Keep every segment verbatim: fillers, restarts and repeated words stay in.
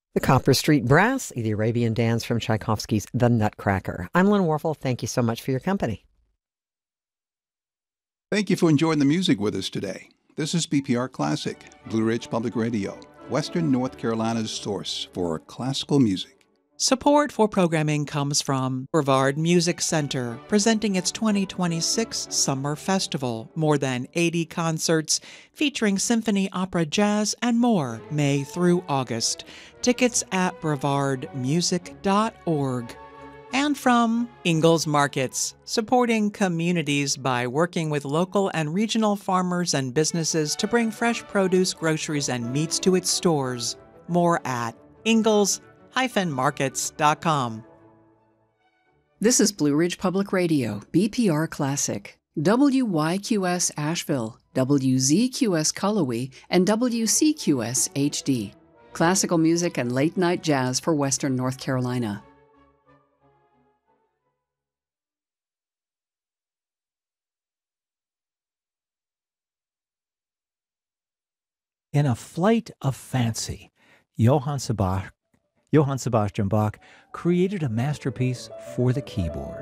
The Copper Street Brass, the Arabian Dance from Tchaikovsky's The Nutcracker. I'm Lynn Warfel. Thank you so much for your company. Thank you for enjoying the music with us today. This is B P R Classic, Blue Ridge Public Radio, Western North Carolina's source for classical music. Support for programming comes from Brevard Music Center, presenting its twenty twenty-six Summer Festival. More than eighty concerts featuring symphony, opera, jazz, and more, May through August. Tickets at brevard music dot org. And from Ingles Markets, supporting communities by working with local and regional farmers and businesses to bring fresh produce, groceries, and meats to its stores. More at ingles dash markets dot com. This is Blue Ridge Public Radio, B P R Classic. W Y Q S Asheville, W Z Q S Cullowhee, and W C Q S H D. Classical music and late-night jazz for Western North Carolina. In a flight of fancy, Johann Sebastian Johann Sebastian Bach created a masterpiece for the keyboard.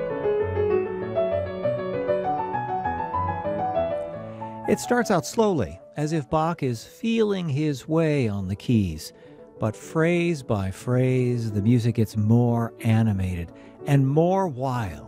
It starts out slowly, as if Bach is feeling his way on the keys. But phrase by phrase, the music gets more animated and more wild.